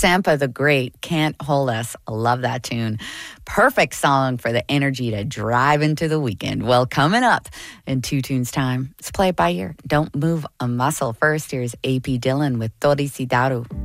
Sampa the Great, Can't Hold Us. I love that tune. Perfect song for the energy to drive into the weekend. Well, coming up in 2 tunes time, let's play it by ear. Don't move a muscle. First, here's AP Dillon with Tori Sidaru.